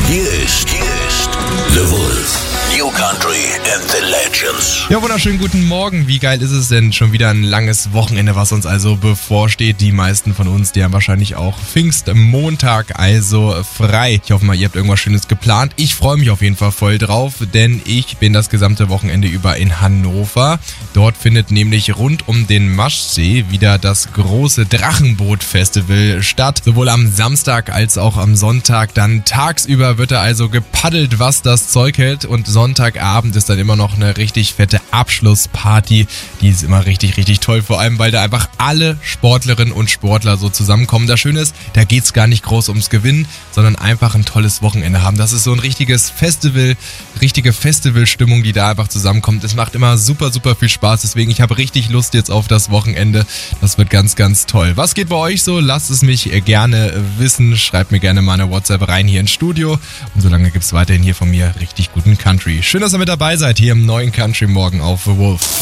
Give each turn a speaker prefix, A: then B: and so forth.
A: Hier ist The Wolf. New Country and the Legends.
B: Ja, wunderschönen guten Morgen. Wie geil ist es denn? Schon wieder ein langes Wochenende, was uns also bevorsteht. Die meisten von uns, die haben wahrscheinlich auch Pfingstmontag, also frei. Ich hoffe mal, ihr habt irgendwas Schönes geplant. Ich freue mich auf jeden Fall voll drauf, denn ich bin das gesamte Wochenende über in Hannover. Dort findet nämlich rund um den Maschsee wieder das große Drachenboot-Festival statt. Sowohl am Samstag als auch am Sonntag. Dann tagsüber wird da also gepaddelt, was das Zeug hält, und Sonntagabend ist dann immer noch eine richtig fette Abschlussparty. Die ist immer richtig, richtig toll, vor allem, weil da einfach alle Sportlerinnen und Sportler so zusammenkommen. Das Schöne ist, da geht's gar nicht groß ums Gewinnen, sondern einfach ein tolles Wochenende haben. Das ist so ein richtiges Festival, richtige Festivalstimmung, die da einfach zusammenkommt. Es macht immer super, super viel Spaß, deswegen ich habe richtig Lust jetzt auf das Wochenende. Das wird ganz, ganz toll. Was geht bei euch so? Lasst es mich gerne wissen. Schreibt mir gerne mal eine WhatsApp rein hier ins Studio. Und solange gibt's weiterhin hier von mir richtig guten Country. Schön, dass ihr mit dabei seid hier im neuen Country Morgen auf The Wolf.